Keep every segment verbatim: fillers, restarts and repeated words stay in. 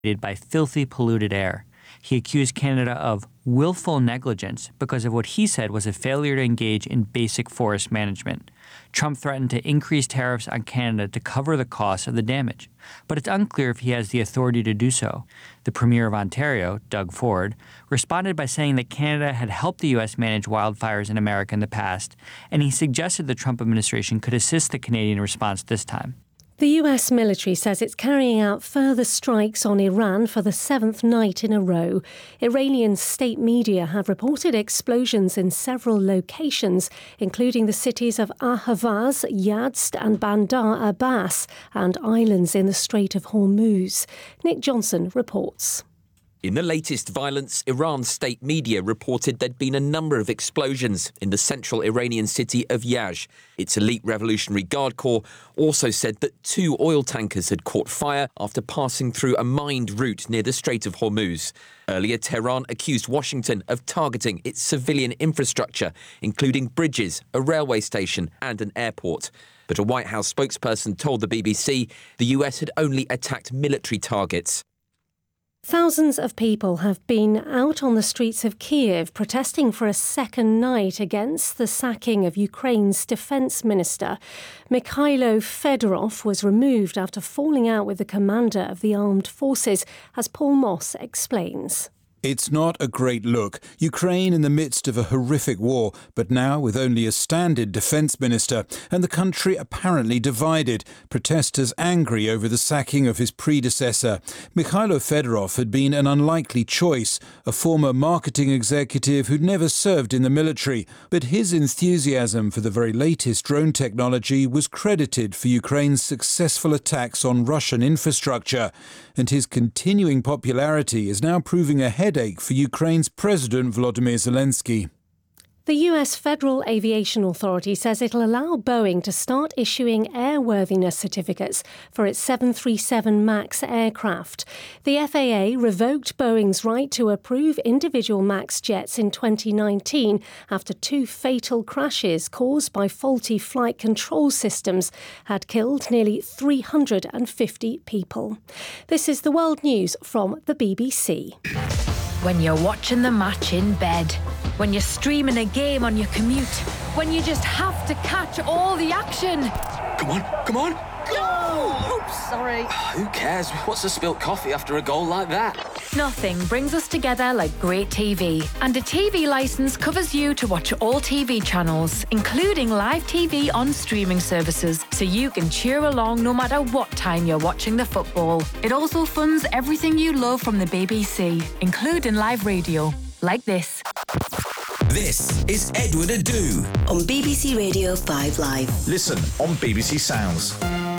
by filthy, polluted air. He accused Canada of willful negligence because of what he said was a failure to engage in basic forest management. Trump threatened to increase tariffs on Canada to cover the cost of the damage, but it's unclear if he has the authority to do so. The Premier of Ontario, Doug Ford, responded by saying that Canada had helped the U S manage wildfires in America in the past, and he suggested the Trump administration could assist the Canadian response this time. The U S military says it's carrying out further strikes on Iran for the seventh night in a row. Iranian state media have reported explosions in several locations, including the cities of Ahvaz, Yazd and Bandar Abbas, and islands in the Strait of Hormuz. Nick Johnson reports. In the latest violence, Iran's state media reported there'd been a number of explosions in the central Iranian city of Yazd. Its elite Revolutionary Guard Corps also said that two oil tankers had caught fire after passing through a mined route near the Strait of Hormuz. Earlier, Tehran accused Washington of targeting its civilian infrastructure, including bridges, a railway station and an airport. But a White House spokesperson told the B B C the U S had only attacked military targets. Thousands of people have been out on the streets of Kiev protesting for a second night against the sacking of Ukraine's defence minister. Mikhailo Fedorov was removed after falling out with the commander of the armed forces, as Paul Moss explains. It's not a great look. Ukraine in the midst of a horrific war, but now with only a standard defence minister, and the country apparently divided. Protesters angry over the sacking of his predecessor. Mikhailo Fedorov had been an unlikely choice, a former marketing executive who'd never served in the military, but his enthusiasm for the very latest drone technology was credited for Ukraine's successful attacks on Russian infrastructure, and his continuing popularity is now proving a headache for Ukraine's President Volodymyr Zelensky. The U S Federal Aviation Authority says it'll allow Boeing to start issuing airworthiness certificates for its seven thirty-seven MAX aircraft. The F A A revoked Boeing's right to approve individual MAX jets in twenty nineteen after two fatal crashes caused by faulty flight control systems had killed nearly three hundred fifty people. This is the World News from the B B C. When you're watching the match in bed, when you're streaming a game on your commute, when you just have to catch all the action. Come on, come on, go! Oops, sorry. Who cares? What's a spilt coffee after a goal like that? Nothing brings us together like great T V. And a T V licence covers you to watch all T V channels, including live T V on streaming services, so you can cheer along no matter what time you're watching the football. It also funds everything you love from the B B C, including live radio, like this. This is Edward Adu on B B C Radio five Live. Listen on B B C Sounds.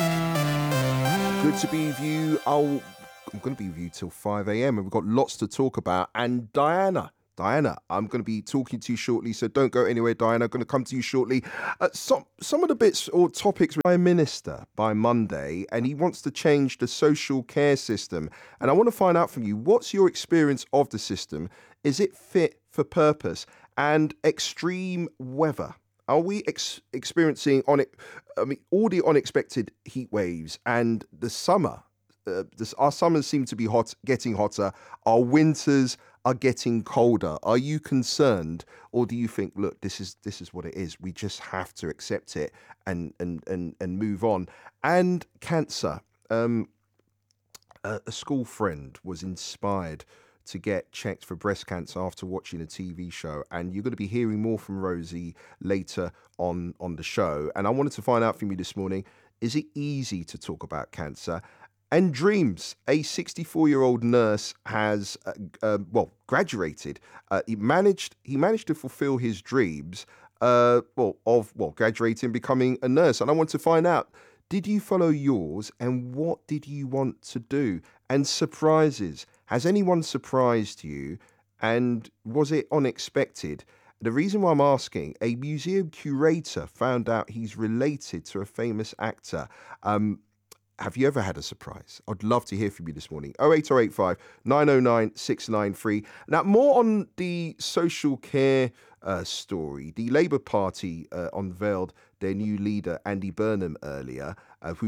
Good to be with you. I'll, I'm going to be with you till five a.m. and we've got lots to talk about. And Diana, Diana, I'm going to be talking to you shortly, so don't go anywhere, Diana. I'm going to come to you shortly. Uh, some, some of the bits or topics, Prime Minister by Monday, and he wants to change the social care system. And I want to find out from you, what's your experience of the system? Is it fit for purpose? And extreme weather. Are we ex- experiencing on it? I mean, all the unexpected heat waves and the summer. Uh, this, our summers seem to be hot, getting hotter. Our winters are getting colder. Are you concerned, or do you think, look, this is this is what it is. We just have to accept it and and and and move on. And cancer. Um, a, a school friend was inspired to get checked for breast cancer after watching a T V show. And you're going to be hearing more from Rosie later on, on the show. And I wanted to find out from you this morning, is it easy to talk about cancer? And dreams. A sixty-four-year-old nurse has, uh, uh, well, graduated. Uh, he managed he managed to fulfill his dreams, uh, well, of, well, graduating, becoming a nurse. And I want to find out, did you follow yours? And what did you want to do? And surprises. Has anyone surprised you, and was it unexpected? The reason why I'm asking, a museum curator found out he's related to a famous actor. Um, have you ever had a surprise? I'd love to hear from you this morning. oh eight oh eight five, nine oh nine, six nine three. Now, more on the social care uh, story. The Labour Party uh, unveiled their new leader, Andy Burnham, earlier, uh, who's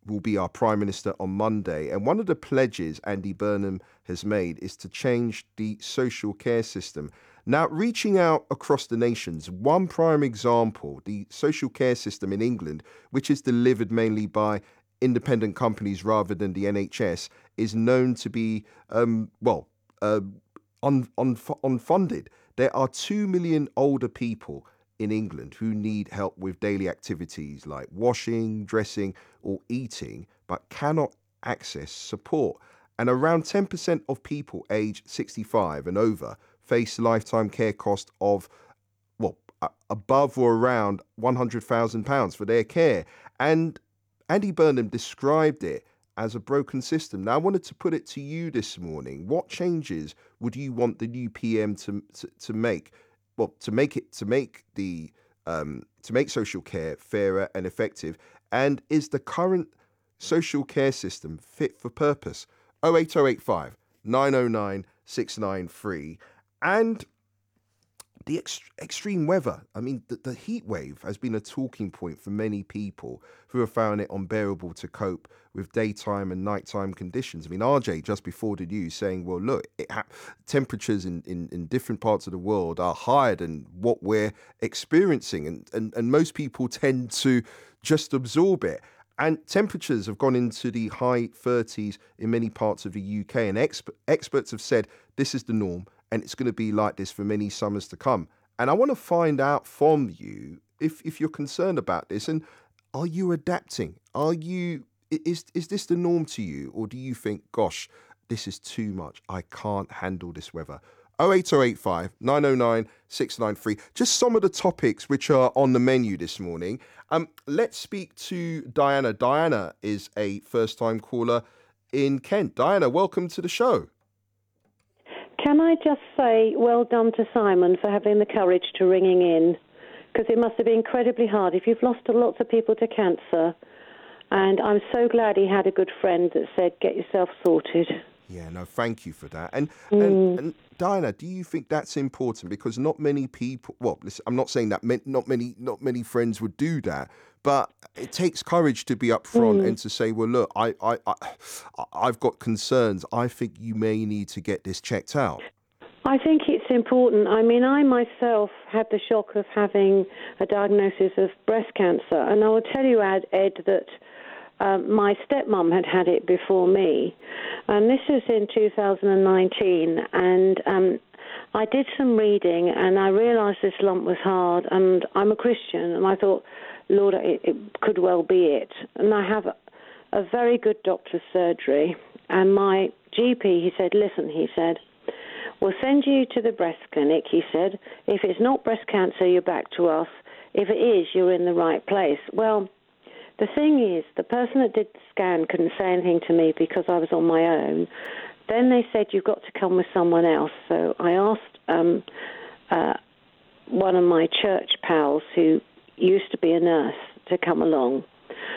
will be our Prime Minister on Monday. And one of the pledges Andy Burnham has made is to change the social care system. Now, reaching out across the nations, one prime example, the social care system in England, which is delivered mainly by independent companies rather than the N H S, is known to be, um, well, uh, un- un- unfunded. There are two million older people in England who need help with daily activities like washing, dressing, or eating, but cannot access support. And around ten percent of people aged sixty-five and over face lifetime care cost of, well, above or around one hundred thousand pounds for their care. And Andy Burnham described it as a broken system. Now, I wanted to put it to you this morning. What changes would you want the new P M to to, to make? Well, to make it to make the um, to make social care fairer and effective. And is the current social care system fit for purpose? oh eight oh eight five, nine oh nine, six nine three. And the ex- extreme weather. I mean, the, the heat wave has been a talking point for many people who have found it unbearable to cope with daytime and nighttime conditions. I mean, R J, just before the news, saying, well, look, it ha- temperatures in, in, in different parts of the world are higher than what we're experiencing. And, and, and most people tend to just absorb it. And temperatures have gone into the high thirties in many parts of the U K. And exp- experts have said this is the norm. And it's going to be like this for many summers to come. And I want to find out from you if, if you're concerned about this, and are you adapting? Are you is is this the norm to you, or do you think, gosh, this is too much? I can't handle this weather. oh eight oh eight five, nine oh nine, six nine three. Just some of the topics which are on the menu this morning. Um, let's speak to Diana. Diana is a first-time caller in Kent. Diana, welcome to the show. Can I just say well done to Simon for having the courage to ringing in, because it must have been incredibly hard if you've lost lots of people to cancer. And I'm so glad he had a good friend that said, get yourself sorted. Yeah, no, thank you for that. And, Mm. and, and Diana, do you think that's important? Because not many people, well, listen, I'm not saying that not many not many friends would do that, but it takes courage to be upfront Mm. and to say, well, look, I, I, I, I've got concerns. I think you may need to get this checked out. I think it's important. I mean, I myself had the shock of having a diagnosis of breast cancer. And I will tell you, Ed, Ed that um, my stepmom had had it before me. And this was in two thousand nineteen. And um, I did some reading and I realised this lump was hard. And I'm a Christian. And I thought, Lord, it, it could well be it. And I have a, a very good doctor's surgery. And my G P, he said, listen, he said, we'll send you to the breast clinic, he said. If it's not breast cancer, you're back to us. If it is, you're in the right place. Well, the thing is, the person that did the scan couldn't say anything to me because I was on my own. Then they said, you've got to come with someone else. So I asked um, uh, one of my church pals who used to be a nurse to come along.